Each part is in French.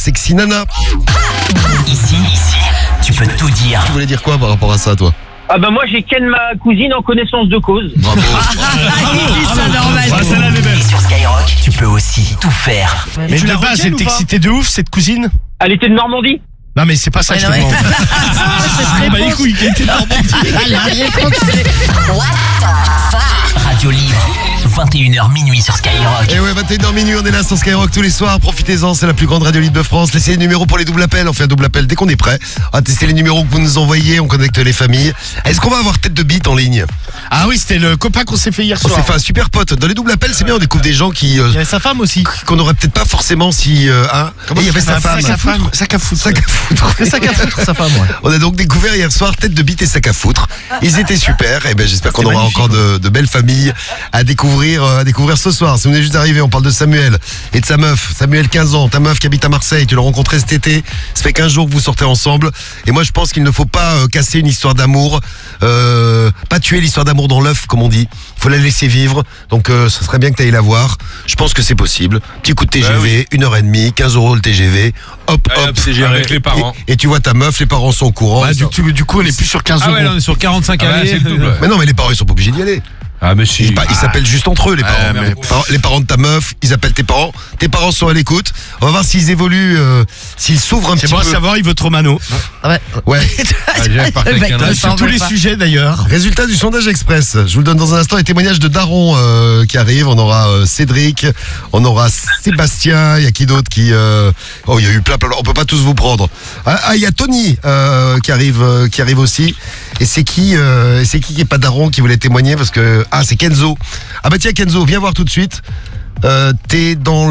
Sexy Nana. Ici, tu peux tout dire. Tu voulais dire quoi par rapport à ça, toi? Ah bah moi j'ai ken ma cousine en connaissance de cause. Bravo. Il dit ça normal. Celle-là, elle est belle. Et sur Skyrock, tu peux aussi tout faire. Mais de base, elle t'excitait de ouf, cette cousine? Elle était de Normandie. Non, mais c'est pas ça que je te Ouais, demande. Bah, les couilles, qui était Radio Libre, 21h minuit sur Skyrock. Et ouais, 21h minuit, on est là sur Skyrock tous les soirs. Profitez-en, c'est la plus grande radio libre de France. Laissez les numéros pour les doubles appels. On fait un double appel dès qu'on est prêt. On va tester les numéros que vous nous envoyez. On connecte les familles. Est-ce qu'on va avoir tête de bite en ligne? Ah oui, c'était le copain qu'on s'est fait hier On soir. s'est fait un super pote. Dans les doubles appels, c'est bien, on découvre des gens qui Il y avait sa femme aussi. qu'on aurait peut-être pas forcément si... Et il y avait sa femme. Sac à foutre. Sac à foutre. C'est sac à foutre, sa femme, ouais. On a donc découvert hier soir tête de bite et sac à foutre. Ils étaient super. Et ben j'espère qu'on aura magnifique, encore de belles familles à découvrir ce soir. Si vous venez juste d'arriver, on parle de Samuel et de sa meuf. Samuel, 15 ans, ta meuf qui habite à Marseille. Tu l'as rencontré cet été. Ça fait 15 jours que vous sortez ensemble. Et moi je pense qu'il ne faut pas casser une histoire d'amour, pas tuer l'histoire d'amour dans l'œuf comme on dit. Il faut la laisser vivre. Donc ce serait bien que tu ailles la voir. Je pense que c'est possible. Petit coup de TGV, 1h30, 15 € le TGV. Hop, hop. C'est géré avec les parents. Et tu vois ta meuf, les parents sont au courant. Bah, du coup, on est plus sur 15 Ah ouais, euros. là, on est sur 45 allées. C'est le double. Mais non, mais les parents ils sont pas obligés d'y aller. Ah, mais si. Ils s'appellent juste entre eux, les parents. mais- Les parents de ta meuf, ils appellent tes parents. Tes parents sont à l'écoute. On va voir s'ils évoluent, s'ils s'ouvrent un C'est petit bon à peu. savoir, il vote Romano. Ouais. j'ai parti avec un autre. Sur tous les sujets d'ailleurs. Résultat du sondage express. Je vous le donne dans un instant. Les témoignages de Daron qui arrivent. On aura Cédric, on aura Sébastien. Il y a qui d'autre qui Oh, il y a eu plein. On peut pas tous vous prendre. Ah, il y a Tony qui arrive aussi. Et c'est qui est pas Daron qui voulait témoigner parce que c'est Kenzo. Ah bah tiens Kenzo, viens voir tout de suite. T'es dans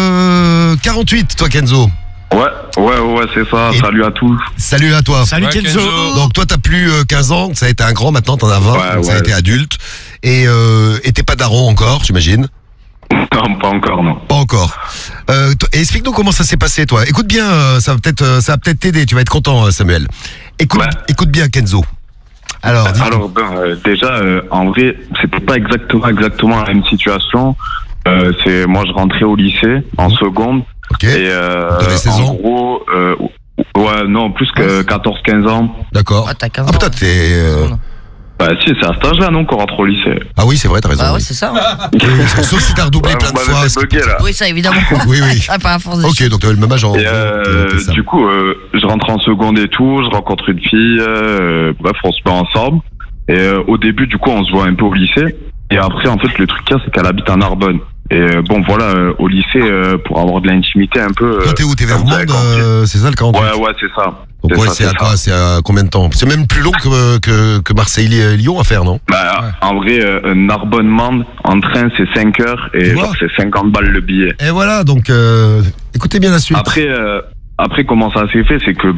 le 48, toi Kenzo. Ouais, c'est ça. Et- Salut à tous. Salut à toi. Salut Ouais, Kenzo. Kenzo. Donc toi t'as plus 15 ans, ça a été un grand, maintenant t'en as 20, Ouais, donc ça a ouais. été adulte. Et t'es pas daron encore, j'imagine. Non, pas encore, non. Pas encore. Explique-nous comment ça s'est passé, toi. Écoute bien, ça va peut-être t'aider. Tu vas être content, Samuel. Ouais. Écoute bien, Kenzo. Alors, dis. Alors, déjà, en vrai, c'était pas exactement la même situation. Moi, je rentrais au lycée en seconde. Ok. Et T'avais 16 en ans. gros, ouais, non, plus que 14-15 ans. D'accord. Ah, t'as 15 Ah ans. putain, t'es. Bah, si, c'est à cet âge-là, non, qu'on rentre au lycée. Ah oui, c'est vrai, t'as raison. Bah ouais, oui. c'est ça. Sauf si t'as redoublé Ouais, plein vous de fois. m'avez fait bugger, là. Oui, ça, évidemment. Oui, oui. Ah, pas à force de Ok, donc t'avais le même âge en. Et t'es ça. du coup, je rentre en seconde et tout, je rencontre une fille, bref, on se met ensemble. Et au début, du coup, on se voit un peu au lycée. Et après, en fait, le truc qu'il y a, c'est qu'elle habite à Narbonne. Et bon, voilà, au lycée, pour avoir de l'intimité un peu... Toi, t'es où? T'es vers comme vous avez Mende, compris. c'est ça le 48? Ouais, c'est ça. Donc ouais, c'est à quoi? C'est à combien de temps? C'est même plus long que Marseille-Lyon à faire, non? Bah, en vrai, Narbonne-Mende, en train, c'est 5 heures et Tu vois genre, c'est 50 balles le billet. Et voilà, donc écoutez bien la suite. Après, comment ça s'est fait, c'est que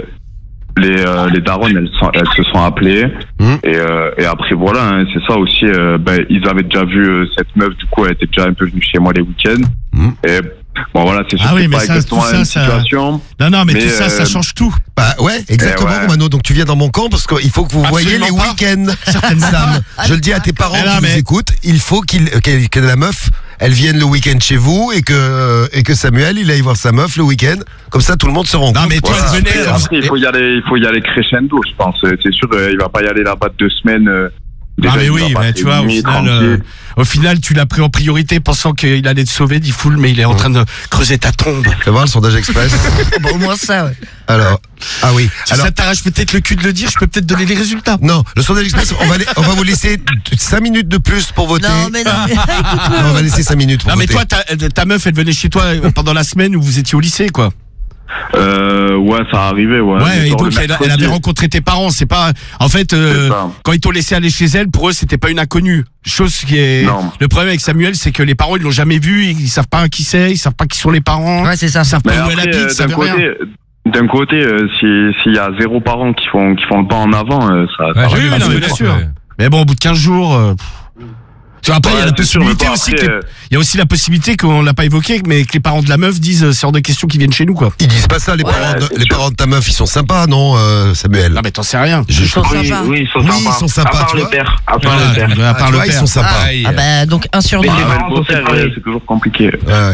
les darons, elles se sont appelées. Et après, voilà, hein, c'est ça aussi. Ils avaient déjà vu cette meuf, du coup, elle était déjà un peu venue chez moi les week-ends. Et bon, voilà, c'est sûr Ah que oui, c'est mais pas ça, exactement tout la même ça, situation. Non, mais Mais, tout ça, ça change tout. Bah ouais, exactement, ouais. Romano. Donc tu viens dans mon camp parce qu'il faut que vous voyez les Absolument pas. week-ends. Sam, je le dis à tes parents Ah, qui mais- nous écoutent, il faut que la meuf, elle vienne le week-end chez vous et que Samuel, il aille voir sa meuf le week-end. Comme ça, tout le monde se rend compte. Non, mais toi, Voilà. venez. Après, il faut y aller crescendo, je pense. C'est sûr, il va pas y aller là-bas 2 semaines. Ah mais il oui, va mais passer tu vois, une nuit tranquille. au final, tu l'as pris en priorité pensant qu'il allait te sauver, dit foule, mais il est en train de creuser ta tombe. Fais voir le sondage express. Bah, au moins ça, ouais. Alors, ah oui. Si Alors, ça t'arrache peut-être le cul de le dire, je peux peut-être donner les résultats. non, le sondage express, on va vous laisser 5 minutes de plus pour voter. Non, mais non. Non, on va laisser 5 minutes pour Non mais voter. toi, ta meuf, elle venait chez toi pendant la semaine où vous étiez au lycée, quoi. Ouais, ça arrivait, ouais. Ouais, et Genre donc le elle mercredi. avait rencontré tes parents. C'est pas, en fait, C'est ça. quand ils t'ont laissé aller chez elle, pour eux, c'était pas une inconnue. Chose qui est. Non. Le problème avec Samuel, c'est que les parents, ils l'ont jamais vu, ils savent pas qui c'est, ils savent pas qui sont les parents, Ouais, c'est ça. ils savent Mais pas où elle après, habite, ça veut rien. d'un côté, s'il y a 0 parents qui font le pas en avant, ça oui, va oui, pas non, mais passer, bien quoi. sûr. Mais bon, au bout de 15 jours. Tu vois, après, il y a la Ouais, c'est sûr, mais possibilité bon, aussi après, il y a aussi la possibilité qu'on l'a pas évoqué, mais que les parents de la meuf disent c'est hors de question qu'ils viennent chez nous, quoi. Ils disent pas ça, les Ouais, c'est les sûr. parents de ta meuf, ils sont sympas, non, Samuel? Non, mais t'en sais rien. Je Ils sont Oui, sympas. oui, ils sont Oui, sympas. ils sont sympas, À part tu le vois. père. À part Voilà, le père. à part tu le vois, ils père. sont sympas. Ah bah, donc 1 sur 2. Mais le beau-père, c'est toujours compliqué. Ouais.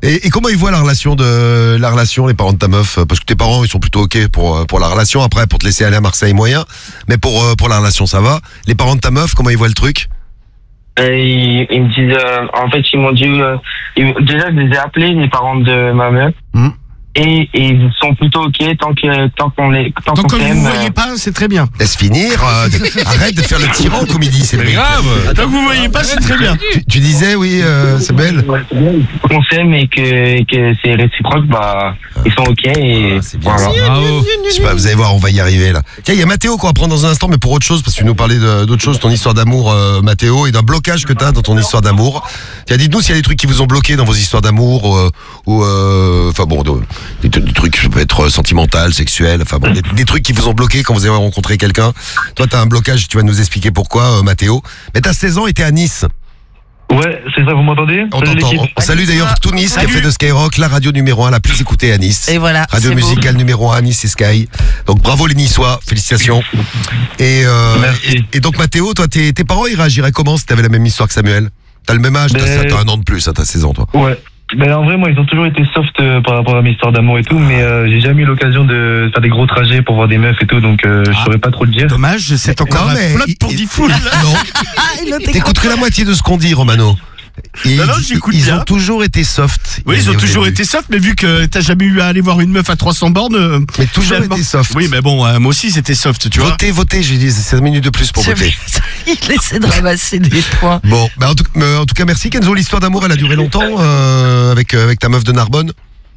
Et comment ils voient la relation, les parents de ta meuf? Parce que tes parents, ils sont plutôt ok pour la relation. Après, pour te laisser aller à Marseille, moyen. Mais pour la relation, ça va. Les parents de ta meuf, comment ils voient le truc? Ils me disent, en fait, ils m'ont dit, déjà, je les ai appelés, les parents de ma meuf. Et ils sont plutôt ok tant qu'on vous voyez pas, c'est très bien. Laisse finir. Arrête de faire le tyran, comme il dit. C'est grave. Tant que vous voyez pas, c'est très bien. Tu disais, oui, c'est belle. On s'aime et que c'est réciproque, ils sont ok et c'est bien. voilà. Je sais pas, vous allez voir, on va y arriver là. Tiens, il y a Mathéo qu'on va prendre dans un instant, mais pour autre chose, parce que tu nous parlais d'autre chose, ton histoire d'amour, Mathéo, et d'un blocage que tu as dans ton histoire d'amour. Tiens, dites-nous s'il y a des trucs qui vous ont bloqué dans vos histoires d'amour, enfin bon, des trucs, ça peut être sentimental, sexuel, enfin bon, des trucs qui vous ont bloqué quand vous avez rencontré quelqu'un. Toi, t'as un blocage, tu vas nous expliquer pourquoi, Mathéo. Mais t'as 16 ans et t'es à Nice. Ouais, c'est ça, vous m'entendez? On t'entend. On salue d'ailleurs tout Nice qui a fait de Skyrock la radio numéro 1 la plus écoutée à Nice. Et voilà. Radio musicale numéro 1 à Nice et Sky. Donc bravo les Niçois, félicitations. Et donc Mathéo, toi, tes parents, ils réagiraient comment si t'avais la même histoire que Samuel? T'as le même âge, t'as un an de plus, t'as 16 ans, toi. Ouais. En vrai, moi, ils ont toujours été soft par rapport à mes histoires d'amour et tout, mais j'ai jamais eu l'occasion de faire des gros trajets pour voir des meufs et tout, donc je saurais pas trop le dire. Dommage, c'est encore un flop pour Diffoul. Non. T'écoutes que la moitié de ce qu'on dit, Romano. Non, j'écoute ils bien. ont toujours été soft. Oui, ils ont toujours été soft, mais vu que t'as jamais eu à aller voir une meuf à 300 bornes. Mais toujours été soft. Oui, mais bon, moi aussi c'était soft, tu vois. Votez, j'ai dit 16 minutes de plus pour voter. Il essaie de ramasser des points. Bon, en tout cas, merci Kenzo. L'histoire d'amour, elle a duré longtemps avec ta meuf de Narbonne.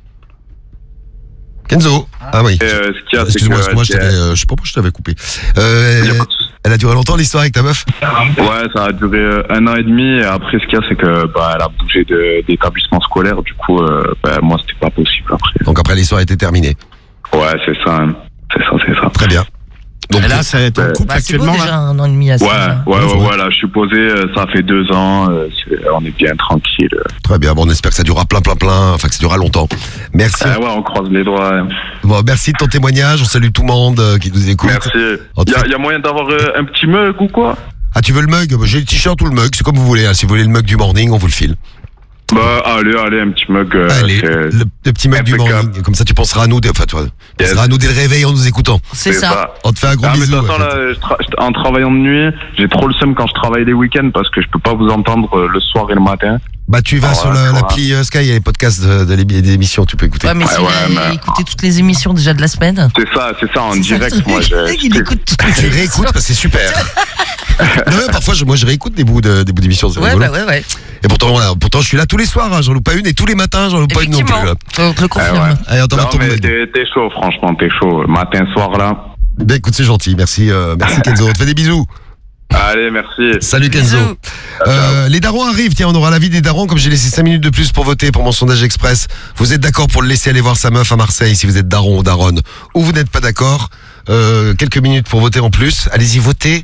Kenzo. Ah oui. Excuse-moi, je sais pas pourquoi je t'avais coupé. Elle a duré longtemps l'histoire avec ta meuf? Ouais, ça a duré 1 an et demi. Et après, ce qu'il y a, c'est que elle a bougé d'établissement scolaire. Du coup, moi, c'était pas possible après. Donc après, l'histoire était terminée. Ouais, c'est ça. C'est ça. Très bien. Donc là, ça va être en couple actuellement. C'est déjà 1 an et demi à ça. Ouais, là, je suis posé. Ça fait 2 ans. On est bien tranquille. Très bien. Bon, on espère que ça durera plein. Enfin, que ça durera longtemps. Merci. Ouais, on croise les doigts. Bon, merci de ton témoignage. On salue tout le monde qui nous écoute. Merci. Il y a moyen d'avoir un petit mug ou quoi? Ah, tu veux le mug? J'ai le t-shirt ou le mug, c'est comme vous voulez. Si vous voulez le mug du morning, on vous le file. Allez, un petit mug. Allez, le petit mug du morning. Comme ça, tu penseras à nous. Tu penseras à nous dès le réveil en nous écoutant. C'est ça. On te fait un gros bisou. Mais de toute façon, là, en travaillant de nuit, j'ai trop le seum quand je travaille les week-ends parce que je peux pas vous entendre le soir et le matin. Tu vas sur l'appli Sky, il y a les podcasts des émissions, tu peux écouter. Ouais, mais écouter toutes les émissions déjà de la semaine. C'est ça, en direct. Moi, il écoute toutes les émissions. Tu réécoutes, c'est super. Non, parfois, je réécoute des bouts d'émissions. Ouais. Et pourtant, je suis là tous les soirs, j'en loupe pas une, et tous les matins, j'en loupe pas une non plus. On te le confirme. Allez, on t'en va ton mug. T'es chaud, franchement, t'es chaud. Matin, soir, là. Ben écoute, c'est gentil, merci Kenzo, on te fait des bisous. Allez, merci. Salut Kenzo. Les darons arrivent, tiens, on aura l'avis des darons, comme j'ai laissé 5 minutes de plus pour voter pour mon sondage express. Vous êtes d'accord pour le laisser aller voir sa meuf à Marseille si vous êtes daron ou daronne, ou vous n'êtes pas d'accord? Quelques minutes pour voter en plus. Allez-y, votez.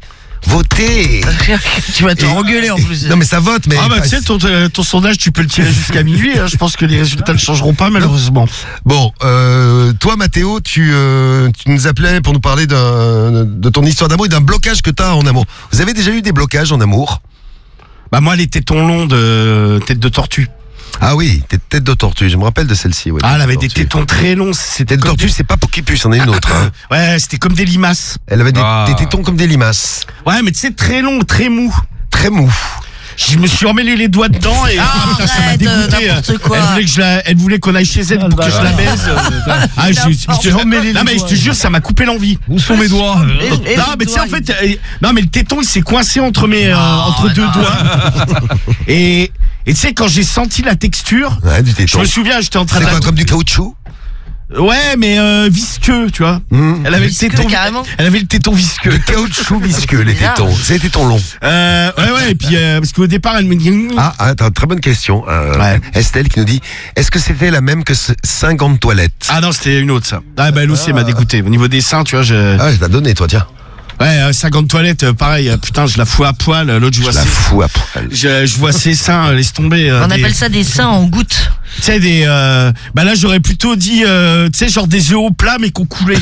Tu vas te engueuler en plus. Non mais ça vote, mais... tu sais, ton sondage, tu peux le tirer jusqu'à minuit. Je pense que les résultats ne changeront pas, malheureusement. Bon, toi Mathéo, tu nous appelais pour nous parler de ton histoire d'amour et d'un blocage que t'as en amour. Vous avez déjà eu des blocages en amour? Moi, les tétons longs de tête de tortue. Ah oui, tête de tortue, je me rappelle de celle-ci. Ouais, elle avait des tétons très longs. Tête de tortue, c'est pas Poképus, c'en est une autre. Hein. Ouais, c'était comme des limaces. Elle avait des tétons comme des limaces. Ouais, mais tu sais, très long, très mou. Très mou. Je me suis emmêlé les doigts dedans et putain, ça m'a dégoûté. Quoi. Elle voulait qu'on aille chez elle pour que je la baise. Non mais je te jure, ça m'a coupé l'envie. Où sont mes doigts? Non mais tu sais en fait, le téton il s'est coincé entre deux doigts. Et tu sais quand j'ai senti la texture, du téton. je me souviens, j'étais en train de... C'est quoi, comme du caoutchouc? Ouais, mais visqueux, tu vois. Elle avait visqueux, le téton carrément. Elle avait le téton visqueux. Le caoutchouc visqueux, les tétons. C'est les tétons longs. Ouais, et puis parce qu'au départ, elle me dit... t'as une très bonne question. Estelle qui nous dit, est-ce que c'était la même que 50 toilettes? Ah non, c'était une autre, ça. Elle aussi, elle m'a dégoûté. Au niveau des seins, tu vois, je t'ai donné, toi, tiens. Ouais, 50 toilettes, pareil, putain, je la fous à poil. L'autre, je vois la fous à poil. Je vois ses seins, laisse tomber. On appelle ça des seins en gouttes. Tu sais, bah là, j'aurais plutôt dit, tu sais, genre des œufs au plat, mais qu'on coulait.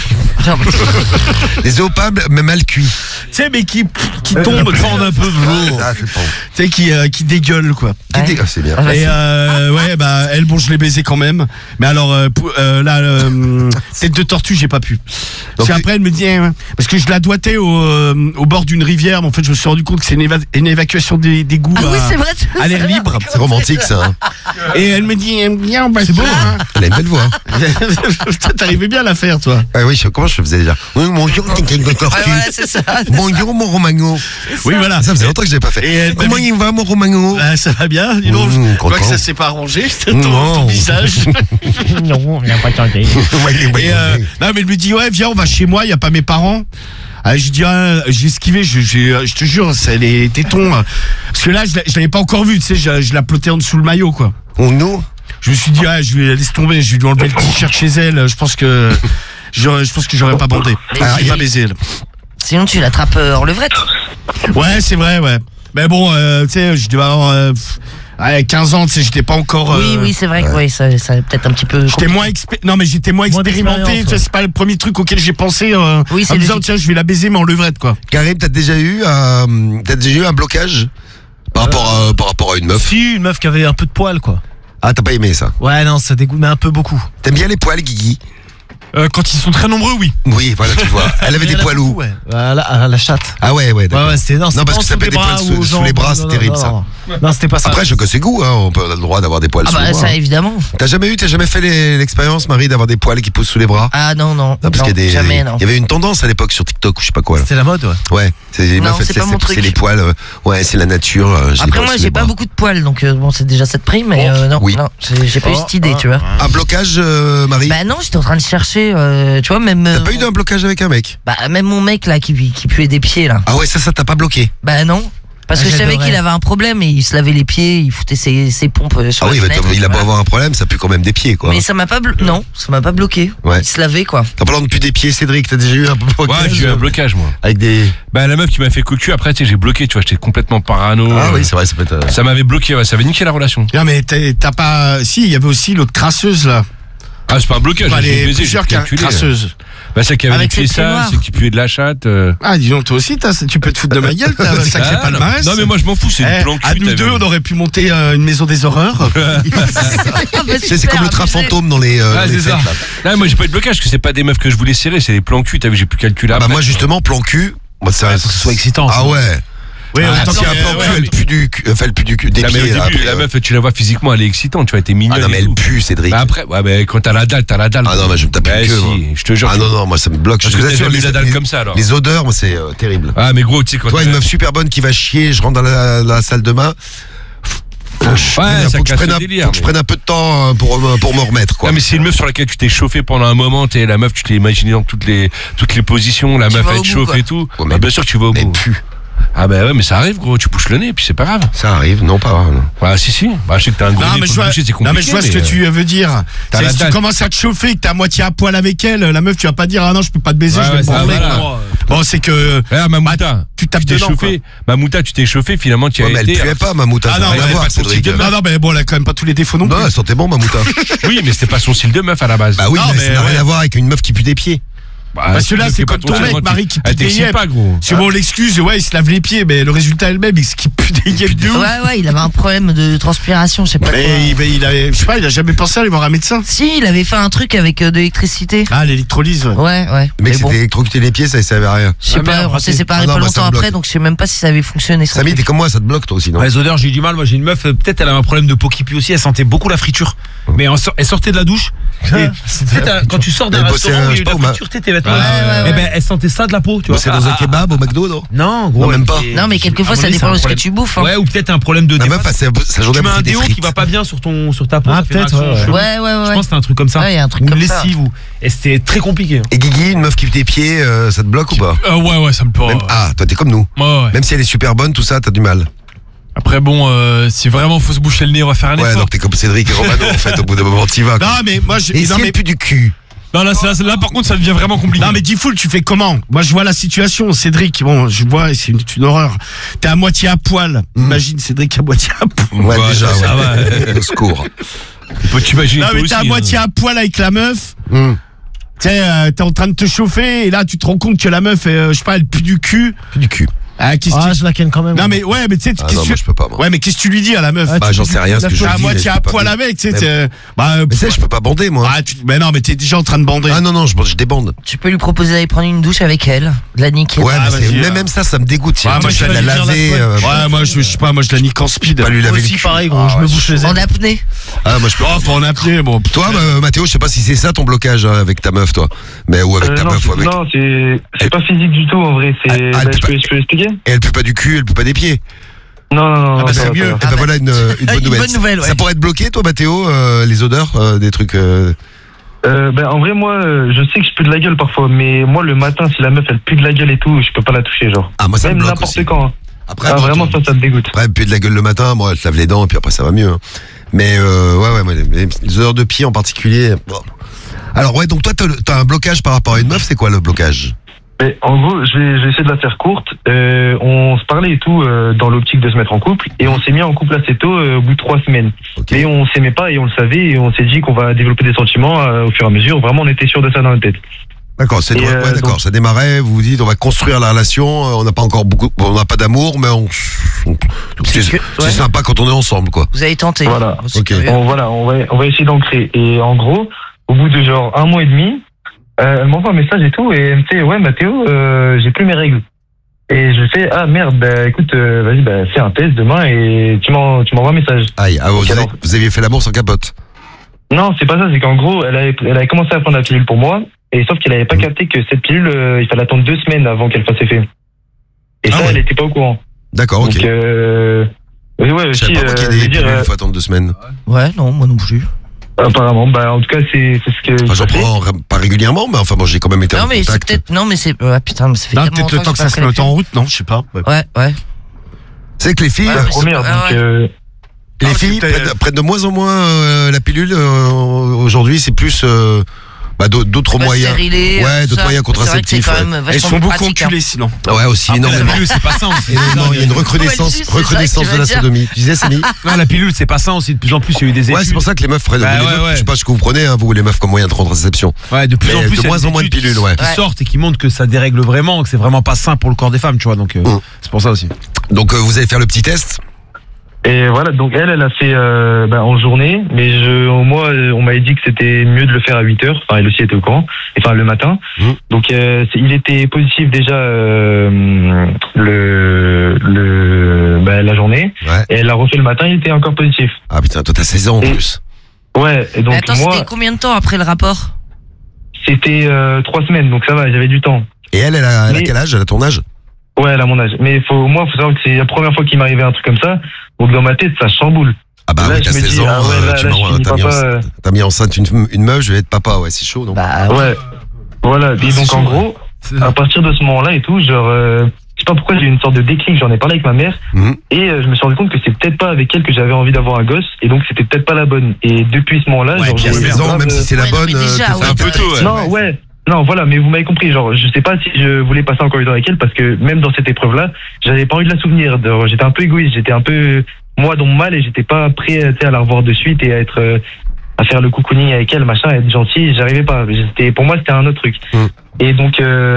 Des œufs au plat, mais mal cuits. Tu sais, mais qui tombent, prendre un peu de l'eau. Tu sais, qui dégueule, quoi. C'est bien. Et ouais, bah, elle, bon, je l'ai baisé quand même. Mais alors, là, tête de tortue, j'ai pas pu. Parce qu'après, elle me dit, parce que je la doigtais au bord d'une rivière, mais en fait, je me suis rendu compte que c'est une évacuation d'égouts Ah oui, c'est vrai. à l'air libre. C'est romantique, ça. Hein. Et elle me dit, viens, on va C'est beau, hein. Elle a une belle voix. T'arrivais bien à la faire, toi. Ah oui, comment je faisais déjà? Oui, bonjour, tête de tortue. Ouais, c'est ça. Bonjour, mon Romagno. Oui, voilà. Ça faisait longtemps que je l'ai pas fait. Et elle Comment il va, mon Romagno? Bah, ça va bien, dis donc. Je crois que ça s'est pas arrangé, ton visage. Non, on n'a pas tenté. Et non, mais elle me dit, ouais, viens, on va chez moi, il n'y a pas mes parents. Ah, je dis, j'ai esquivé, je te jure, c'est les tétons. Parce que là, je l'avais pas encore vu, tu sais, je la plottais en dessous le maillot, quoi. Nous? Je me suis dit, je vais laisser tomber, je vais lui enlever le t-shirt chez elle, je pense que j'aurais pas bandé. Il pas baisé, elle. Sinon, tu l'attrapes hors levrette. Ouais, c'est vrai, ouais. Mais bon, tu sais, je devais avoir 15 ans, tu sais, j'étais pas encore. Oui, c'est vrai que oui, ça peut-être un petit peu. J'étais moins j'étais moins expérimenté. Tu sais, c'est pas le premier truc auquel j'ai pensé oui, en me disant, tiens, je vais la baiser, mais en levrette, quoi. Karim, t'as déjà eu un blocage par rapport à une meuf? Si, une meuf qui avait un peu de poils, quoi. Ah, t'as pas aimé ça? Ouais, non, ça dégoûte, mais un peu beaucoup. T'aimes bien les poils, Guigui? Quand ils sont très nombreux, oui. Oui, voilà, tu vois. Elle avait des poils où? Ouais, à la chatte. Ah ouais, d'accord. Ouais, c'était non, parce que ça peut être des poils sous les bras, c'est terrible, ça. Non, c'était pas ça. Après, chacun ses goûts, hein. On a le droit d'avoir des poils sous les bras. Ah bah ça, évidemment. T'as jamais fait l'expérience, Marie, d'avoir des poils qui poussent sous les bras? Ah non. Parce qu'il y a jamais, non. Il y avait une tendance à l'époque sur TikTok ou je sais pas quoi. C'était la mode, ouais. Ouais, c'est les meufs, c'est les poils. Ouais, c'est la nature. Après moi, j'ai pas beaucoup de poils, donc bon, c'est déjà cette prime, mais non, j'ai pas eu cette idée, tu vois. Un blocage, Marie? Bah non, j'étais en train de chercher, tu vois, même. T'as pas eu d'un blocage avec un mec? Bah même mon mec là qui puait des pieds là. Ah ouais, ça t'a pas bloqué? Bah non. Parce que je savais qu'il avait un problème et il se lavait les pieds, il foutait ses pompes sur la fenêtre. Il a beau avoir un problème, ça pue quand même des pieds, quoi. Mais ça m'a pas non, ça m'a pas bloqué. Ouais. Il se lavait, quoi. T'as parlant de plus des pieds, Cédric, t'as déjà eu un blocage? Ouais, j'ai eu un blocage, moi. Avec des... Bah, la meuf qui m'a fait cocu, après, tu sais, j'ai bloqué, tu vois, j'étais complètement parano. Ah oui, c'est vrai, ça peut être... Ça m'avait bloqué, ouais, ça avait niqué la relation. Non, mais t'as pas... Si, il y avait aussi l'autre crasseuse, là. Ah, c'est pas un blocage, j'ai baisé, j'ai calculé. Crasseuse. Bah, celle qui avait les pieds sales, c'est qui puait de la chatte. Ah, dis donc, toi aussi, tu peux te foutre de ma gueule, t'as un sacré palmarès. Non, mais moi, je m'en fous, c'est une plan cul. À nous deux, on aurait pu monter une maison des horreurs. C'est comme le train fantôme dans les fêtes, là. Non, moi, j'ai pas eu de blocage, parce que c'est pas des meufs que je voulais serrer, c'est des plans cul, t'as vu, j'ai pu calculer. Bah, moi, justement, plan cul, faut que ce soit excitant. Ah ouais. Oui, tant qu'il y a un plan cul, elle pue du cul, des pieds. La meuf, tu la vois physiquement, elle est excitante, tu vois, elle était mignonne. Ah non, mais elle pue, Cédric. Après, ouais, mais quand t'as la dalle, t'as la dalle. Ah non, mais je me tape une queue. Je te jure. Ah non, moi, ça me bloque. Je te jure, la dalle comme ça, alors. Les odeurs, moi, c'est terrible. Ah, mais gros, tu sais, quand. Toi, une meuf super bonne qui va chier, je rentre dans la salle de bain. Faut que je prenne un peu de temps pour me remettre, quoi. Non, mais c'est une meuf sur laquelle tu t'es chauffé pendant un moment, t'es la meuf, tu t'es imaginé dans toutes les positions, la meuf elle te chauffe et tout. Bah, bien sûr que tu vas au bout. Elle pue. Ah bah ouais, mais ça arrive, gros, tu pouches le nez et puis c'est pas grave. Ça arrive, non pas. Non. Bah si. Bah je sais que t'as un gros nez pour boucher, c'est compliqué. Non mais je vois ce que tu veux dire. Si tu commences à te chauffer, que t'es à moitié à poil avec elle, la meuf tu vas pas dire ah non je peux pas te baiser, je vais me branler. Bon c'est que. Mamouta, tu tapes dedans. Mamouta, tu t'es chauffé, finalement tu as été. Mais elle puait pas, Mamouta. Ah non, mais bon elle a quand même pas tous les défauts non plus. Non, elle sentait bon, Mamouta. Oui, mais c'était pas son style de meuf à la base. Bah oui, mais ça n'a rien à voir avec une meuf qui pue des pieds. Parce que là, c'est comme ton mec, Marie, qui pue des yeux. C'est bon, l'excuse, ouais, il se lave les pieds, mais le résultat elle-même, c'est qu'il pue des yeux de ouf. Ouais, il avait un problème de transpiration, je sais pas quoi. Il avait, je sais pas, il a jamais pensé à aller voir un médecin. Si, il avait fait un truc avec de l'électricité. Ah, l'électrolyse. Ouais. Le mec s'était électrocuté les pieds, ça servait à rien. Je sais pas, on s'est séparés pas longtemps après, donc je sais même pas si ça avait fonctionné. Samy, t'es comme moi, ça te bloque toi aussi, non? Les odeurs, j'ai eu du mal. Moi, j'ai une meuf, peut-être elle avait un problème de peau qui pue aussi, elle sentait beaucoup la friture. Mais elle sortait de la douche. Quand tu sors d'un restaurant où il y a eu de la friture, tes vêtements. Elle sentait ça de la peau, tu vois. C'est dans un kebab au McDo, non? Non, gros. Même pas. Non, mais quelquefois ça dépend de ce que tu bouffes. Ouais, ou peut-être un problème de. La meuf passe sa journée à bouffer des frites. Tu mets un déo qui va pas bien sur ta peau. Ah, peut-être. Ouais. Je pense que c'était un truc comme ça. Ouais, il y a un truc comme ça. Une lessive. Et c'était très compliqué. Et Guigui, une meuf qui pue tes pieds, ça te bloque ou pas? Ouais, ça me peut. Ah, toi t'es comme nous. Ouais. Même si elle est super bonne, tout ça, t'as du mal. Après bon, si vraiment faut se boucher le nez, on va faire un effort. Ouais, donc t'es comme Cédric et Romano en fait, au bout d'un moment t'y vas. Non, mais moi je. Et si elle pue du cul? Non, là par contre ça devient vraiment compliqué. Non mais Diffoul, tu fais comment? Moi je vois la situation, Cédric, bon je vois, c'est une horreur. T'es à moitié à poil. Imagine Cédric à moitié à poil. Ouais, déjà, ouais. Au secours. Tu peux t'imaginer. Non, mais t'es à moitié à poil avec la meuf. Tu sais, t'es en train de te chauffer et là tu te rends compte que la meuf, je sais pas, elle pue du cul. Je la ken quand même. Non mais ouais, mais tu sais, non, moi je peux pas. Moi. Ouais, mais qu'est-ce que tu lui dis à la meuf? Bah j'en sais rien ce que je à dis. moitié à poil avec, tu sais. Mais je peux pas bander moi. Mais non, mais t'es déjà en train de bander. Ah non, je débande. Tu peux lui proposer d'aller prendre une douche avec elle, de la niquer. Ouais, mais même ça me dégoûte. Moi je la laver. Ouais, moi je sais pas, moi je la nique en speed. Pas lui laver aussi pareil, gros, je me bouche les ailes. En apnée. Ah moi je peux pas en apnée. Bon, toi Mathéo, je sais pas si c'est ça ton blocage avec ta meuf toi. Mais ou avec ta meuf ou avec. Non, c'est pas physique du tout en vrai, c'est je peux expliquer. Et elle pue pas du cul, elle pue pas des pieds. Non, c'est mieux. Et voilà une bonne nouvelle. Ouais. Ça pourrait être bloqué toi Mathéo, les odeurs des trucs en vrai moi je sais que je pue de la gueule parfois, mais moi le matin si la meuf elle pue de la gueule et tout, je peux pas la toucher genre. Ah moi ça même me bloque n'importe aussi. quand. Après vraiment ça me dégoûte. Après elle pue de la gueule le matin, moi elle se lave les dents et puis après ça va mieux. Mais moi, les odeurs de pied en particulier. Bon. Alors ouais, donc toi t'as un blocage par rapport à une meuf, c'est quoi le blocage? Mais en gros, je vais essayer de la faire courte. On se parlait et tout dans l'optique de se mettre en couple, et on s'est mis en couple assez tôt, au bout de 3 semaines. Okay. Mais on s'aimait pas et on le savait, et on s'est dit qu'on va développer des sentiments au fur et à mesure. Vraiment, on était sûr de ça dans notre tête. D'accord, d'accord. Ça démarrait. Vous vous dites, on va construire la relation. On n'a pas encore on n'a pas d'amour, mais c'est sympa quand on est ensemble, quoi. Vous avez tenté. Voilà. Okay. On va essayer d'en créer. Et en gros, au bout de genre 1 mois et demi. Elle m'envoie un message et tout, et elle me fait, ouais Mathéo, j'ai plus mes règles. Et je fais, ah merde, écoute, vas-y, fais un test demain et tu m'envoies un message. Aïe, vous aviez fait l'amour sans capote? Non, c'est pas ça, c'est qu'en gros, elle avait commencé à prendre la pilule pour moi, et sauf qu'elle avait pas capté que cette pilule, il fallait attendre 2 semaines avant qu'elle fasse effet. Et elle était pas au courant. D'accord, ok. Donc, ouais, aussi, je savais pas qu'il y a des pilules, il faut attendre 2 semaines. Ouais, non, moi non plus. Apparemment, en tout cas, c'est ce que. Enfin, j'en prends pas régulièrement, mais enfin, bon, j'ai quand même été en contact. C'est peut-être. Non, mais c'est. putain, mais ça fait tellement peut-être le temps que ça se mette en route, non, je sais pas. Ouais. C'est que les filles. Les filles prennent de moins en moins la pilule. Aujourd'hui, c'est plus. D'autres moyens. D'autres moyens contraceptifs. Elles sont beaucoup enculées sinon. Ouais, aussi énormément. La pilule, c'est pas ça aussi. Il y a une recrudescence de la sodomie. Tu disais, Samy? Non, la pilule, c'est pas ça aussi. De plus en plus, il y a eu des études. Ouais, c'est pour ça que les meufs prennent. Je sais pas ce que vous prenez, vous, les meufs, comme moyen de contraception. Ouais, de plus en plus. De moins en moins de pilules, qui sortent et qui montrent que ça dérègle vraiment, que c'est vraiment pas sain pour le corps des femmes, tu vois. Donc, c'est pour ça aussi. Donc, vous allez faire le petit test? Et voilà, donc elle a fait en journée, mais moi on m'avait dit que c'était mieux de le faire à 8h, enfin elle aussi était au courant, enfin le matin. Donc il était positif déjà la journée, et elle l'a refait le matin, il était encore positif. Ah putain, toi t'as 16 ans en plus. Ouais, et donc attends, c'était combien de temps après le rapport? C'était 3 semaines, donc ça va, j'avais du temps. Et elle a quel âge? Elle a ton âge? Ouais, elle a mon âge. Mais faut savoir que c'est la première fois qu'il m'arrivait un truc comme ça. Donc dans ma tête, ça chamboule. Ah bah là, oui, t'as 16 ans, t'as mis enceinte une meuf, je vais être papa, ouais, c'est chaud, non? Ouais. Voilà. Et donc en gros, à partir de ce moment-là et tout, genre, je sais pas pourquoi j'ai eu une sorte de déclic, j'en ai parlé avec ma mère, et je me suis rendu compte que c'est peut-être pas avec elle que j'avais envie d'avoir un gosse, et donc c'était peut-être pas la bonne. Et depuis ce moment-là, genre, j'ai 16 ans, même si c'est la bonne, c'est un peu tôt, Non, ouais. Non, voilà, mais vous m'avez compris, genre, je sais pas si je voulais passer encore une temps avec elle, parce que même dans cette épreuve-là, j'avais pas envie de la souvenir, j'étais un peu égoïste, j'étais un peu, moi, dans mon mal, et j'étais pas prêt, à la revoir de suite et à faire le cocooning avec elle, machin, à être gentil, j'arrivais pas, pour moi, c'était un autre truc. Et donc,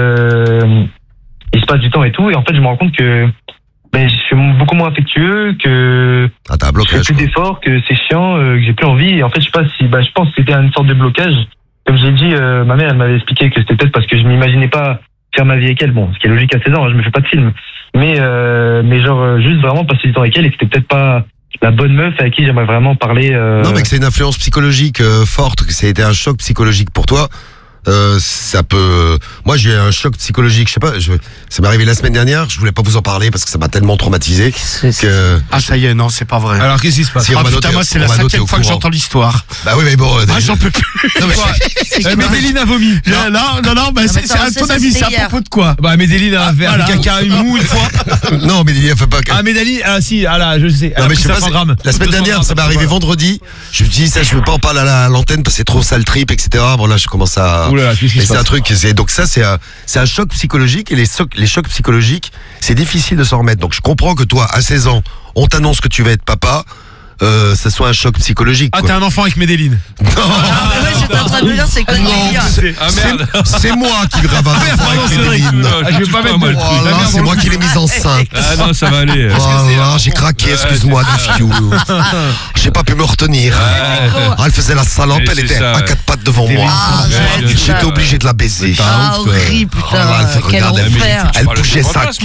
il se passe du temps et tout, et en fait, je me rends compte que, je suis beaucoup moins affectueux, que je fais plus d'efforts, que c'est chiant, que j'ai plus envie, et en fait, je sais pas si, je pense que c'était une sorte de blocage. Comme j'ai dit, ma mère, elle m'avait expliqué que c'était peut-être parce que je m'imaginais pas faire ma vie avec elle. Bon, ce qui est logique à 16 ans, je me fais pas de film. Mais genre, juste vraiment passer du temps avec elle, et que c'était peut-être pas la bonne meuf avec qui j'aimerais vraiment parler. Non, mais que c'est une influence psychologique forte, que ça a été un choc psychologique pour toi. Ça peut. Moi, j'ai eu un choc psychologique. Je sais pas. Ça m'est arrivé la semaine dernière. Je voulais pas vous en parler parce que ça m'a tellement traumatisé que. Ah, ça y est, non, c'est pas vrai. Alors, qu'est-ce qui se passe? Putain, moi, c'est la 7e fois que j'entends l'histoire. Bah oui, mais bon. J'en peux plus. Non, mais Médéline a vomi. Non, c'est à ton avis, c'est à propos de quoi? Bah, Médéline a un verre de caca mou une fois. Non, Médéline, elle fait pas. Ah, Médéline, si, là, je sais. Non, mais je sais pas. La semaine dernière, ça m'est arrivé vendredi. Je me suis dit, ça, je veux pas en parler à l'antenne parce que c'est trop sale trip, etc. Bon, là, je commence à. C'est un truc, donc ça c'est un choc psychologique, et les chocs psychologiques, c'est difficile de s'en remettre. Donc je comprends que toi, à 16 ans, on t'annonce que tu vas être papa, ça soit un choc psychologique. Ah, quoi. t'es un enfant avec Medellin. Ouais, j'étais en train de me dire, c'est quoi le délire? C'est moi qui grave un enfant avec Medellin. Je vais pas mettre Voilà, c'est moi qui l'ai mise enceinte. Ah non, ça va aller. Voilà, j'ai craqué, excuse-moi, de fiou. J'ai pas pu me retenir. Elle faisait la salope, elle était à 4 pattes devant moi. J'étais obligé de la baiser. Ah, horrible, putain. Quel enfer. Elle bougeait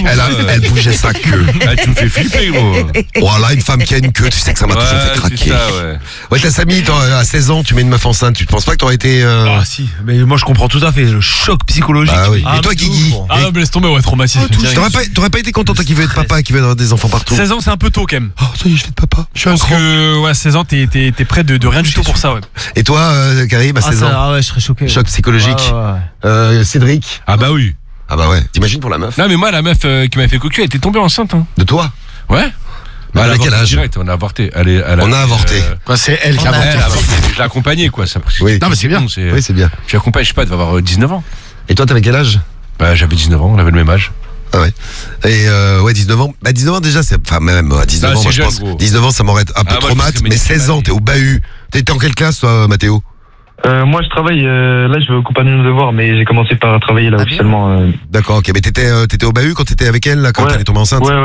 sa queue. Tu me fais flipper, gros. Voilà, une femme qui a une queue, tu sais que ça m'a toujours fait craquer. Ouais, t'as Samy, à 16 ans, tu mets une meuf enceinte, tu ne penses pas que t'aurais été. Ah, si, mais moi je comprends tout à fait, le choc psychologique. Ah oui. Et toi, Guigui? Ah non, mais laisse tomber, ouais, traumatisme. T'aurais pas été content, toi qui veux être papa, qui veut avoir des enfants partout? 16 ans, c'est un peu tôt quand même. Oh, ça y est, je vais être papa. Je suis un Parce grand. que, ouais, 16 ans, t'es près de rien du tout pour ça, ouais. Et toi, Karim, à 16 ans? Ah ouais, je serais choqué. Choc psychologique. Cédric? Ah bah oui. Ah bah ouais. T'imagines pour la meuf? Non mais moi la meuf qui m'a fait cocu, elle était tombée enceinte. Hein. De toi? Ouais. Bah, à quel âge? Direct, on a avorté. On a avorté. Quoi, c'est elle qui a avorté. Je l'ai accompagnée quoi. Ça, oui. Non mais c'est bien. Oui, c'est bien. Je l'accompagne, je sais pas, elle va avoir 19 ans. Et toi, t'avais quel âge? Bah j'avais 19 ans, on avait le même âge. Ah ouais. Et ouais, 19 ans. Bah 19 ans déjà, c'est enfin même à 19 ans, moi, je pense. Gros. 19 ans, ça m'aurait un peu traumatisé. Mais 16 ans, t'es au bahut. T'étais en quelle classe, toi, Mathéo? Moi, je travaille. Là, je vais au compagnon de devoir, mais j'ai commencé par travailler là officiellement. D'accord, ok. Mais t'étais au bahut quand t'étais avec elle, là, quand elle est tombée enceinte? Ouais.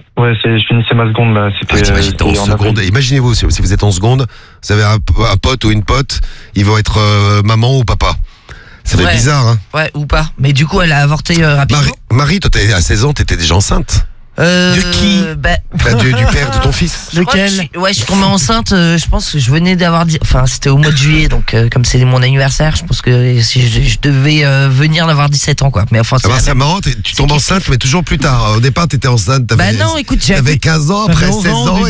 Je finissais ma seconde là. C'était. En seconde. Imaginez-vous, si vous êtes en seconde, vous avez un pote ou une pote, ils vont être maman ou papa. Ça fait bizarre, hein? Ouais, ou pas. Mais du coup, elle a avorté rapidement. Marie, toi, à 16 ans, t'étais déjà enceinte? De qui? Du père de ton fils. Lequel? Je suis tombée enceinte, je pense que je venais d'avoir... Enfin, c'était au mois de juillet, donc comme c'est mon anniversaire, je pense que je devais venir d'avoir 17 ans, quoi. Mais enfin, c'est marrant, tu tombes enceinte, mais toujours plus tard. Au départ, t'étais enceinte, t'avais 15 ans, après 16 ans,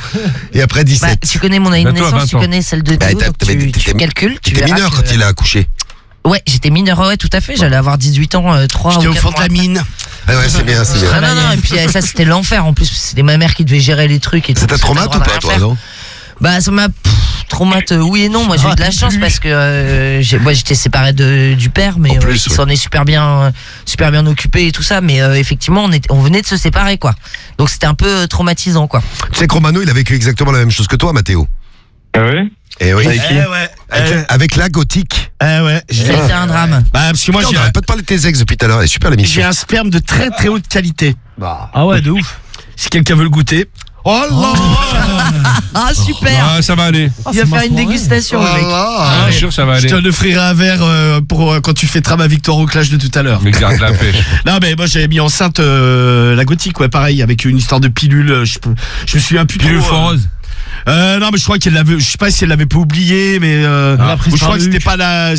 et après 17. Bah, tu connais mon année de naissance, tu connais celle de Théo, donc tu calcules. Tu étais mineur quand il a accouché. Ouais, j'étais mineur, ouais, tout à fait. J'allais avoir 18 ans, 3 ou 4 mois. J'étais au fond de la mine. Ah ouais, c'est bien, c'est bien. Non, et puis ça, c'était l'enfer. En plus, c'était ma mère qui devait gérer les trucs et tout. Ça t'a traumatisé ou pas, toi, non? Bah, ça m'a traumatisé, oui et non. Moi, j'ai eu de la chance parce que moi, j'étais séparé du père, mais il s'en est super bien occupé et tout ça. Mais effectivement, on venait de se séparer, quoi. Donc, c'était un peu traumatisant, quoi. Tu sais que Romano, il a vécu exactement la même chose que toi, Mathéo. Ah ouais? Et oui. Avec la gothique. C'était un drame. Bah, parce que moi, j'arrête pas de parler de tes ex depuis tout à l'heure. Elle est super l'émission. J'ai un sperme de très très haute qualité. Ah ouais, de ouf. Si quelqu'un veut le goûter. Oh là! Ah super! Ah, ça va aller. Il va faire une dégustation, le mec. Ah, je suis sûr que ça va aller. Je te l'offrirai un verre pour quand tu fêteras ma victoire au clash de tout à l'heure. Mais garde la pêche. Non mais moi j'avais mis enceinte la gothique, ouais, pareil, avec une histoire de pilule. Je me souviens plus. Pilule foreuse. Non mais je crois qu'elle l'avait, je sais pas si elle l'avait pas oublié, mais je crois que c'était pas la,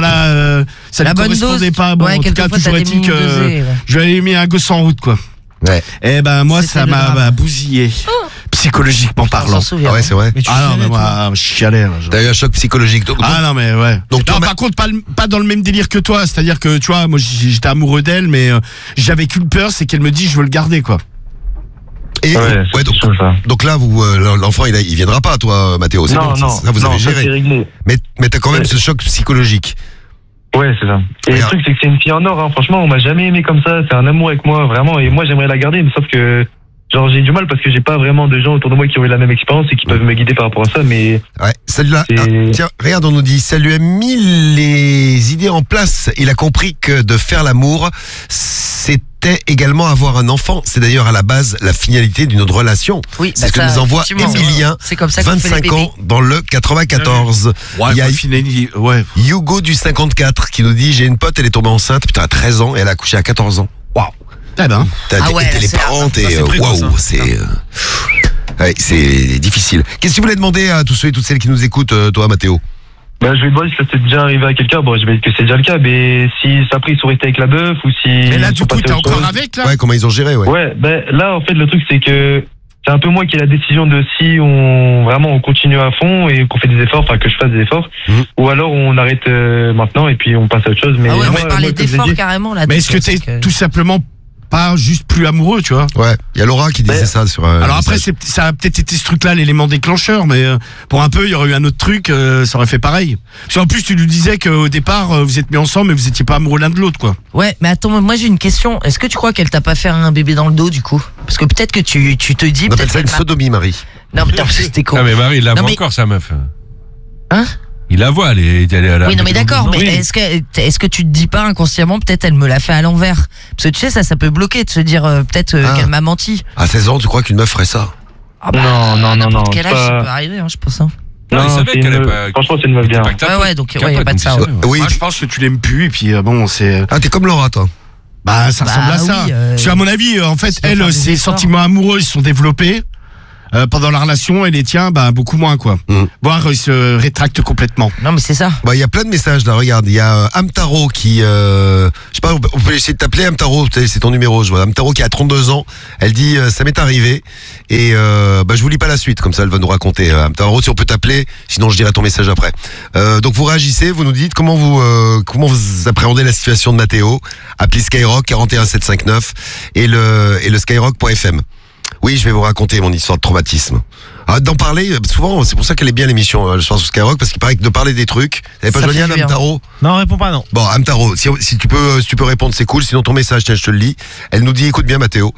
ça ne correspondait pas. Bon, en tout cas toujours est-il que je lui avais mis un gosse en route, quoi. Ouais. Et ben moi ça m'a bousillé psychologiquement parlant. Ah ouais, c'est vrai. Ah non mais moi je chialais. T'as eu un choc psychologique. Ah non mais ouais. Donc non, par contre pas dans le même délire que toi, c'est-à-dire que tu vois moi j'étais amoureux d'elle, mais j'avais qu'une peur, c'est qu'elle me dise je veux le garder, quoi. Et donc là, l'enfant, il viendra pas, toi, Mathéo. C'est bon, ça vous avez géré. Mais t'as quand même ce choc psychologique. Ouais, c'est ça. Et le truc, c'est que c'est une fille en or. Hein. Franchement, on m'a jamais aimé comme ça. C'est un amour avec moi, vraiment. Et moi, j'aimerais la garder, mais sauf que genre j'ai du mal parce que j'ai pas vraiment de gens autour de moi qui ont eu la même expérience et qui peuvent me guider par rapport à ça. Mais ouais, celle-là. Tiens, regarde, on nous dit, ça lui a mis les idées en place. Il a compris que de faire l'amour, c'était également avoir un enfant. C'est d'ailleurs à la base la finalité d'une autre relation. Oui, c'est ce que nous envoie Emilien, 25 ans, dans le 94. Ouais, il y a Hugo du 54 qui nous dit, j'ai une pote, elle est tombée enceinte, putain, à 13 ans et elle a accouché à 14 ans. Waouh. Eh ben. T'es les parents, waouh, c'est difficile. Qu'est-ce que tu voulais demander à tous ceux et toutes celles qui nous écoutent, toi, Mathéo? Bah, je vais demander si ça s'est déjà arrivé à quelqu'un. Bon, je vais dire que c'est déjà le cas, mais si ça a pris, ils sont restés avec la meuf ou si. Mais là, du coup, t'es encore avec, là? Ouais, comment ils ont géré, ouais. Ouais, ben, là, en fait, le truc, c'est que c'est un peu moi qui ai la décision de si on continue à fond et qu'on fait des efforts, enfin, que je fasse des efforts, ou alors on arrête maintenant et puis on passe à autre chose. Mais on parlait d'efforts carrément, là. Mais est-ce que t'es tout simplement pas juste plus amoureux, tu vois. Ouais, il y a Laura qui disait ça sur alors après, ça a peut-être été ce truc-là, l'élément déclencheur, mais pour un peu, il y aurait eu un autre truc, ça aurait fait pareil. Parce qu'en plus, tu lui disais qu'au départ, vous êtes mis ensemble, mais vous étiez pas amoureux l'un de l'autre, quoi. Ouais, mais attends, moi j'ai une question. Est-ce que tu crois qu'elle t'a pas fait un bébé dans le dos, du coup? Parce que peut-être que tu te dis... On appelle ça une sodomie, Marie. Non, putain, c'était con. Ah, mais Marie, il la voit encore, sa meuf. Hein? Il la voit, elle est à la... Oui, non, mais d'accord, mais est-ce que tu te dis pas inconsciemment, peut-être elle me l'a fait à l'envers? Parce que tu sais, ça peut bloquer de se dire peut-être qu'elle m'a menti. À 16 ans, tu crois qu'une meuf ferait ça? Ah bah, non. Quel âge ça peut arriver, je pense. Non, franchement, c'est une meuf bien. Ouais, donc il n'y a pas de ça. Oui, je pense que tu l'aimes plus, et puis bon, c'est... Ah, t'es comme Laura, toi? Bah, ça ressemble à ça. Parce qu'à mon avis, en fait, elle, ses sentiments amoureux, ils se sont développés. Pendant la relation, et les tiens, beaucoup moins, quoi. Voire ils se rétractent complètement. Non, mais c'est ça. Bah, il y a plein de messages là. Regarde, il y a Amtaro qui, je sais pas, on peut essayer de t'appeler Amtaro. C'est ton numéro. Je vois Amtaro qui a 32 ans. Elle dit, ça m'est arrivé et je vous lis pas la suite. Comme ça, elle va nous raconter. Amtaro, si on peut t'appeler, sinon je dirai ton message après. Donc vous réagissez, vous nous dites comment vous appréhendez la situation de Mathéo. Appelez Skyrock 41759 et le Skyrock.fm. Oui, je vais vous raconter mon histoire de traumatisme. D'en parler, souvent, c'est pour ça qu'elle est bien l'émission le soir sur Skyrock, parce qu'il paraît que de parler des trucs, elle n'est pas joignable, Amtaro? Non, réponds pas, non. Bon, Amtaro, si tu peux répondre, c'est cool, sinon ton message, tiens, je te le lis. Elle nous dit, écoute bien Mathéo,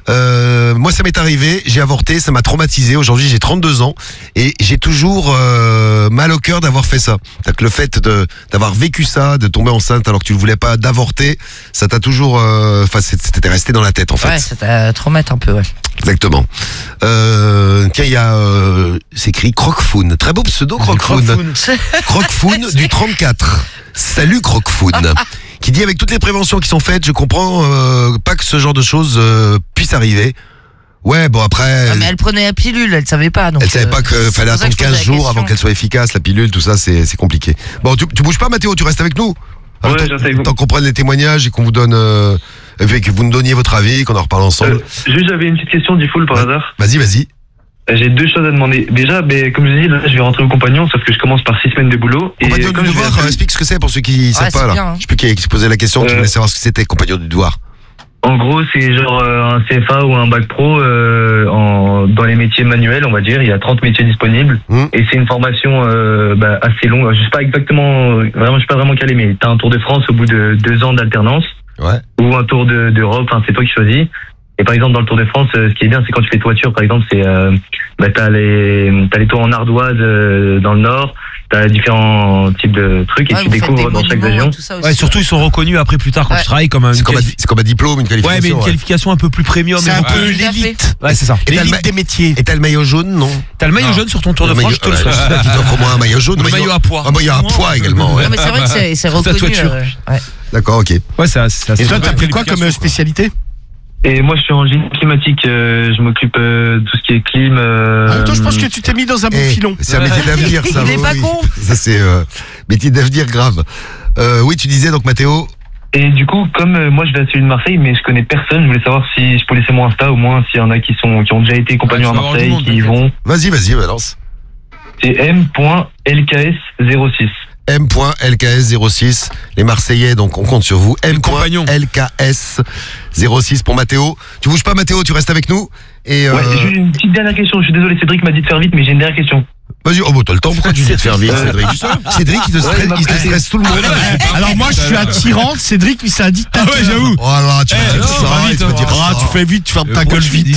moi ça m'est arrivé, j'ai avorté, ça m'a traumatisé, aujourd'hui j'ai 32 ans, et j'ai toujours mal au cœur d'avoir fait ça. C'est-à-dire que le fait d'avoir vécu ça, de tomber enceinte alors que tu ne voulais pas, d'avorter, ça t'a toujours, c'était resté dans la tête en fait. Ouais, ça t'a traumatisé un peu, ouais. Exactement. Tiens, il y a c'est écrit Croquefoun. Très beau pseudo, Croquefoun. Croquefoun du 34. Salut Croquefoun. Qui dit avec toutes les préventions qui sont faites, je comprends pas que ce genre de choses puisse arriver. Ouais, bon après... Ah, mais elle prenait la pilule, elle savait pas. Donc, elle savait pas qu'il fallait attendre 15 jours avant qu'elle soit efficace, la pilule, tout ça, c'est compliqué. Bon, tu bouges pas Mathéo, tu restes avec nous. Ouais, j'essaie. Tant qu'on prenne les témoignages et qu'on vous donne... que vous nous donniez votre avis, qu'on en reparle ensemble. Juste, j'avais une petite question d'Ifoul par hasard. Vas-y. J'ai deux choses à demander. Déjà, comme je dis, là, je vais rentrer au compagnon, sauf que je commence par 6 semaines de boulot. Compagnon du devoir, explique ce que c'est pour ceux qui savent pas, là. Bien, hein. Je sais plus qui se posait la question, qui voulait savoir ce que c'était, compagnon du devoir. En gros, c'est genre un CFA ou un bac pro dans les métiers manuels, on va dire. Il y a 30 métiers disponibles. Et c'est une formation assez longue. Je suis pas vraiment calé, mais t'as un Tour de France au bout de 2 ans d'alternance. Ouais. Ou un Tour d'Europe, c'est toi qui choisis. Et par exemple, dans le Tour de France, ce qui est bien, c'est quand tu fais toiture, par exemple, c'est t'as les tours en ardoise dans le nord, t'as différents types de trucs et tu découvres dans chaque région. Ouais, surtout ils sont reconnus après plus tard quand tu travailles comme un. C'est comme un diplôme, une qualification. Ouais, mais une qualification un peu plus premium. C'est un peu l'élite. Ouais, c'est ça. L'élite des métiers. Et t'as le maillot jaune, non? T'as le maillot jaune sur ton Tour de France, je te le souhaite. Tu t'offres au moins un maillot jaune. Le maillot à poids. Un maillot à poids également. Non, mais c'est vrai que c'est reconnu. D'accord, ok. Ouais, c'est et toi, t'as pris quoi comme spécialité? Et moi, je suis en génie climatique. Je m'occupe de tout ce qui est clim. Toi, je pense que tu t'es mis dans un bon filon. C'est un métier d'avenir, ça. Il est pas con. Ça, c'est métier d'avenir grave. Oui, tu disais donc, Mathéo. Et du coup, comme moi, je vais à celui de Marseille, mais je connais personne. Je voulais savoir si je peux laisser mon Insta, au moins s'il y en a qui ont déjà été compagnons à Marseille, qui y vont. Vas-y, balance. C'est m.lks06. M.LKS06, les Marseillais, donc on compte sur vous. M.LKS06 pour Mathéo. Tu bouges pas Mathéo, tu restes avec nous. Et ouais, j'ai une petite dernière question. Je suis désolé, Cédric m'a dit de faire vite, mais j'ai une dernière question. Vas-y, t'as le temps, pourquoi tu dis de faire vite, Cédric? Cédric, il te stresse tout le monde. Alors moi, je suis attirant, Cédric, il s'est dit. Ah ouais, j'avoue. Oh là, tu fais dire ça, tu fais vite, tu fermes ta gueule vite.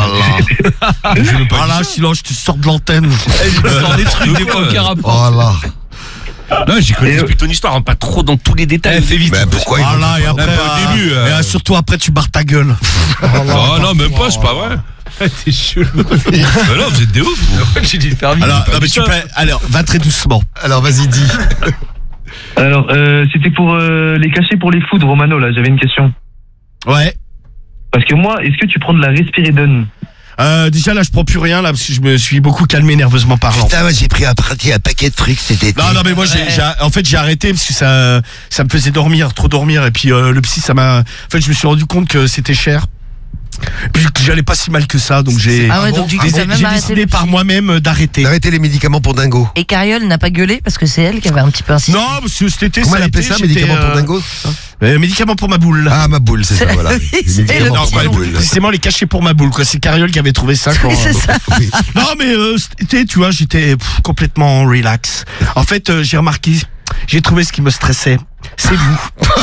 Voilà, sinon je te sors de l'antenne. Je sors des trucs, des fois, aucun rapport. Voilà. Non, j'ai connu ton histoire, hein, pas trop dans tous les détails. Fais vite. Mais pourquoi voilà, et après, au début. Et surtout après, tu barres ta gueule. Oh non, même pas, c'est pas vrai. T'es chelou. Non, vous êtes des ouf. J'ai dit de faire vite. Alors, non, mais tu peux. Alors, va très doucement. Alors, vas-y, dis. Alors, c'était pour les cachets pour les foudres, Romano, là, j'avais une question. Ouais. Parce que moi, est-ce que tu prends de la respiridone? Déjà là je prends plus rien là parce que je me suis beaucoup calmé nerveusement parlant. Putain, moi j'ai pris un paquet de trucs c'était. Non mais moi en fait j'ai arrêté parce que ça me faisait trop dormir et puis le psy ça m'a. En fait je me suis rendu compte que c'était cher. Puis que j'allais pas si mal que ça, donc j'ai décidé par moi-même d'arrêter. D'arrêter les médicaments pour dingo. Et Cariole n'a pas gueulé parce que c'est elle qui avait un petit peu insisté. Non, parce que cet été, comment elle appelait ça, médicaments pour dingo? Médicaments pour ma boule. Ah, ma boule, c'est ça, voilà. Médicaments pour ma boule. Précisément les cachets pour ma boule, quoi. C'est Cariole qui avait trouvé ça quand. Oui, c'est ça. Non, mais cet été, tu vois, j'étais complètement relax. En fait, j'ai remarqué, j'ai trouvé ce qui me stressait. C'est vous.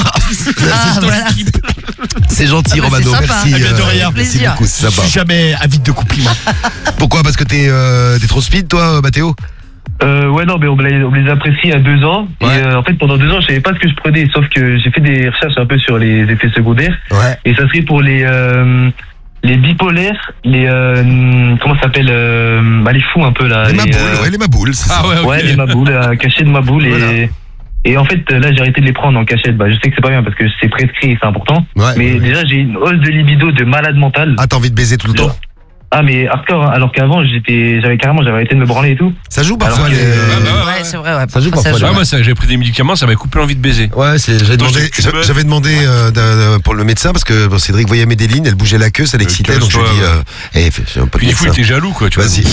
C'est gentil, Romano, merci. De rien. Merci beaucoup, c'est Je sympa. suis jamais avide de compliments. Pourquoi? Parce que t'es trop speed, toi, Mathéo? Ouais, non, mais on les a appréciés il y a 2 ans. Ouais. Et en fait, pendant 2 ans, je savais pas ce que je prenais, sauf que j'ai fait des recherches un peu sur les effets secondaires. Ouais. Et ça serait pour les bipolaires, les comment ça s'appelle, les fous un peu là. Les maboules, ouais, les maboules, c'est ça. ouais, ok. Ouais, les maboules, cachets de maboules. Voilà. Et en fait, là, j'ai arrêté de les prendre en cachette. Bah, je sais que c'est pas bien parce que c'est prescrit et c'est important. Ouais, mais ouais. déjà, j'ai une hausse de libido de malade mental. Ah, t'as envie de baiser tout le temps? Ah, mais hardcore, hein, alors qu'avant, j'avais arrêté de me branler et tout. Ça joue parfois Alors que- Ouais, c'est vrai, ouais. Ça joue Parfois, parfois, Ah, moi, j'ai pris des médicaments, ça m'a coupé l'envie de baiser. Ouais, j'avais demandé pour le médecin parce que bon, Cédric voyait Medellin, elle bougeait la queue, ça l'excitait, donc je lui ai dit, fais un peu de Puis il faut, il médecin. était jaloux, quoi, tu vois. Vas-y.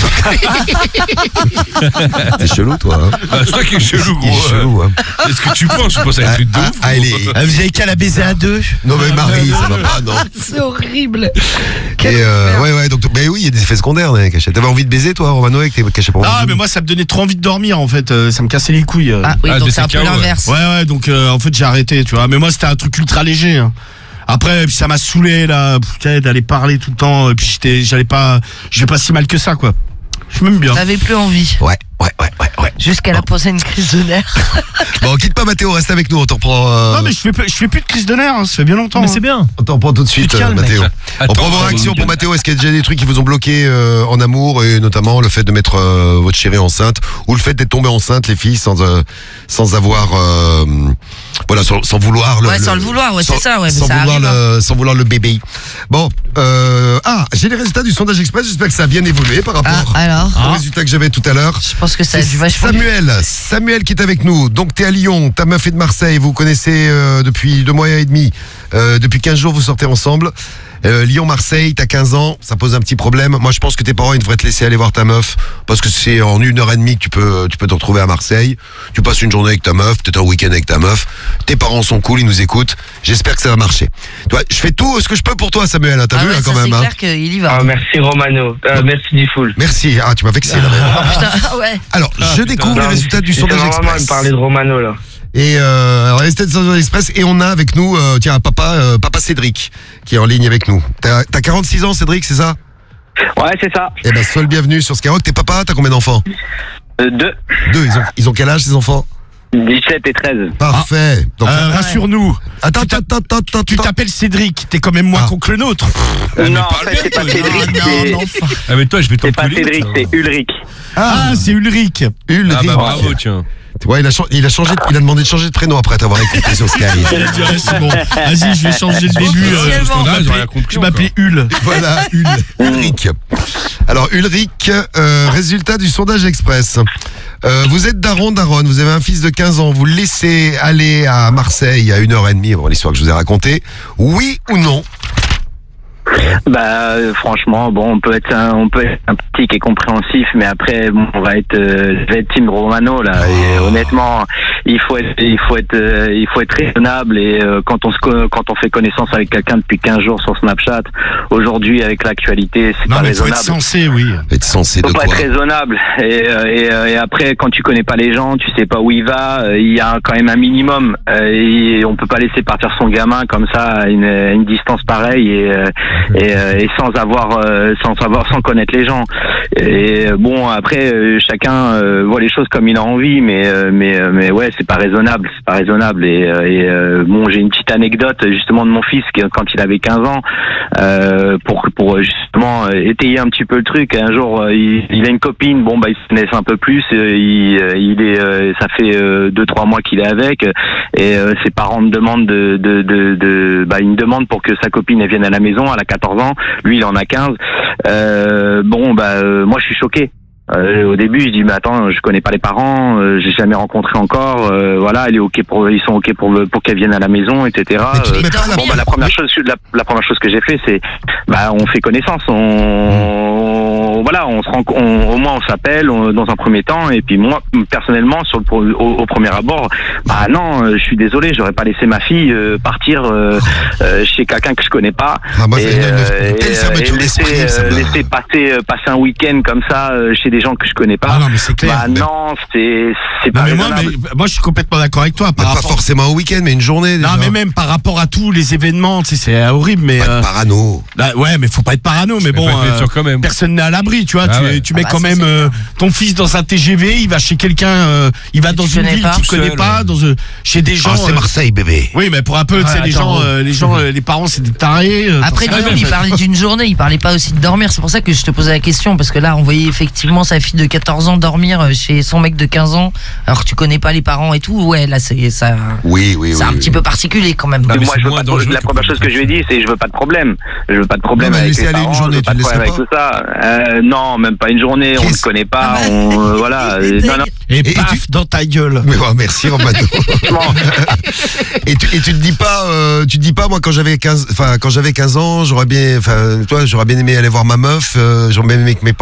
T'es chelou, toi. Hein. Ah, c'est toi qui es chelou, Il gros. est chelou, hein. Est-ce que tu penses? Je pense à un truc de ouf. Vous avez qu'à la baiser à 2. Non, mais Marie, ça va pas, non. C'est horrible. Et ouais, donc, ben oui, il y a des effets secondaires dans les cachettes. T'avais envie de baiser, toi, Romano, avec tes cachets pour Ah, mais moi, ça me donnait trop envie de dormir, en fait. Ça me cassait les couilles. Ah oui, Ah, donc mais c'est un c'est peu KO, l'inverse. Ouais, donc en fait, j'ai arrêté, tu vois. Mais moi, c'était un truc ultra léger. Hein. Après, puis ça m'a saoulé, là, d'aller parler tout le temps. Et puis, j'allais pas si mal que ça, quoi. Je m'aime bien. T'avais plus envie. Ouais. Jusqu'à la posée une crise de nerfs. Bon, quitte pas Mathéo, reste avec nous, on t'en reprend. Non, mais je fais plus de crise de nerfs, hein, ça fait bien longtemps. Mais c'est bien. On t'en prend tout de suite, Tu te calmes, Mathéo. mec. On prend vos réactions pour Mathéo. Est-ce qu'il y a déjà des trucs qui vous ont bloqué en amour, et notamment le fait de mettre votre chérie enceinte, ou le fait d'être tombé enceinte, les filles, sans avoir, voilà, sans vouloir le. Ouais, sans le vouloir, ouais, c'est ça, ouais, mais sans ça vouloir arrive, sans vouloir le bébé. Bon, j'ai les résultats du sondage express. J'espère que ça a bien évolué par rapport alors aux résultats que j'avais tout à l'heure. Je pense que ça a C'est dû vachement. Samuel qui est avec nous. Donc t'es à Lyon, ta meuf est de Marseille, vous connaissez depuis 2 mois et demi. Depuis 15 jours vous sortez ensemble. Lyon-Marseille, t'as 15 ans, ça pose un petit problème. Moi je pense que tes parents ils devraient te laisser aller voir ta meuf, parce que c'est en 1h30 que tu peux te retrouver à Marseille. Tu passes une journée avec ta meuf, peut-être un week-end avec ta meuf. Tes parents sont cool, ils nous écoutent. J'espère que ça va marcher. Tu vois, je fais tout ce que je peux pour toi, Samuel, hein, t'as vu ouais, hein, quand ça, même. c'est Hein. clair qu'il y va. Ah, merci Romano. Merci Diffoul. Merci, tu m'as vexé là. Oh, putain, ouais. Alors, je découvre les résultats du sondage Vraiment express. me parler de Romano là. Et alors, les résultats du sondage express, et on a avec nous, papa Cédric, qui est en ligne avec nous. T'as 46 ans, Cédric, c'est ça? Ouais, c'est ça. Eh ben, sois le bienvenu sur Skyrock. T'es papa, t'as combien d'enfants? 2. 2, ils ont quel âge, ces enfants? 17 et 13. Parfait. Donc, Rassure-nous. attends. Tu t'appelles Cédric, t'es quand même moins con que le nôtre. Non, en fait, c'est pas Cédric, Ah, mais toi, je vais c'est pas t'enculer. Cédric, c'est Ulrich. Ah, c'est Ulrich. Ulrich. Ah, bah bravo, tiens. Ouais, il a demandé de changer de prénom après t'avoir écouté sur Sky. C'est bon. Vas-y, je vais changer de début. Je m'appelais Ul. Voilà, Ulrich. Alors, Ulrich, résultat du sondage express. Vous êtes daronne, vous avez un fils de 15 ans, vous le laissez aller à Marseille à 1h30, bon, l'histoire que je vous ai racontée. Oui ou non? Bah franchement, bon, on peut être un petit qui est compréhensif, mais après bon, je vais être team Romano là. Et honnêtement, il faut être raisonnable, et quand on fait connaissance avec quelqu'un depuis 15 jours sur Snapchat, aujourd'hui avec l'actualité, c'est Non, pas mais faut raisonnable. être censé, oui. Être censé de Faut pas quoi? être raisonnable, et après quand tu connais pas les gens, tu sais pas où il va, il y a quand même un minimum, et on peut pas laisser partir son gamin comme ça à une distance pareille, et sans connaître les gens. Et bon, après chacun voit les choses comme il a envie, mais ouais, c'est pas raisonnable, et bon, j'ai une petite anecdote justement de mon fils quand il avait 15 ans, pour justement étayer un petit peu le truc. Un jour, il a une copine, bon bah ils se connaissent un peu plus, ça fait 2-3 mois qu'il est avec, et ses parents me demandent il me demande pour que sa copine elle vienne à la maison. Elle a 14 ans, lui il en a 15. Moi je suis choqué. Au début, je dis mais attends, je connais pas les parents, j'ai jamais rencontré encore. Voilà, ils sont ok pour qu'elle vienne à la maison, etc. La première chose que j'ai fait, c'est on fait connaissance, voilà, on se rencontre, au moins on s'appelle dans un premier temps, et puis moi personnellement au premier abord, non, je suis désolé, j'aurais pas laissé ma fille partir chez quelqu'un que je connais pas laisser passer un week-end comme ça chez des gens que je connais pas. Non, mais c'est clair. Non, c'est pas raisonnable. Moi je suis complètement d'accord avec toi. Pas forcément un week-end, mais une journée. Déjà. Non, mais même par rapport à tous les événements, tu sais, c'est horrible, mais. Pas être parano. Ouais, mais faut pas être parano, mais bon. Personne n'est à l'abri, tu vois. Tu mets quand même ton fils dans un TGV, il va chez quelqu'un, il va dans une ville qu'il connaît pas, chez des gens. C'est Marseille, bébé. Oui, mais pour un peu, tu sais, les parents, c'est des tarés. Après, il parlait d'une journée, il parlait pas aussi de dormir. C'est pour ça que je te posais la question, parce que là, on voyait effectivement sa fille de 14 ans dormir chez son mec de 15 ans, alors que tu connais pas les parents et tout. Ouais, là, c'est ça. Oui. C'est un petit peu particulier quand même. Moi, la première chose que je lui ai dit, c'est je veux pas de problème. Je veux pas de problème avec les parents. Je veux pas de problème avec tout ça. Non, même pas une journée. On ne connaît pas. Voilà. Et paf, dans ta gueule. Merci Romano. Et tu te dis pas, moi quand j'avais 15 ans, j'aurais bien aimé aller voir ma meuf, j'aurais bien aimé que mes parents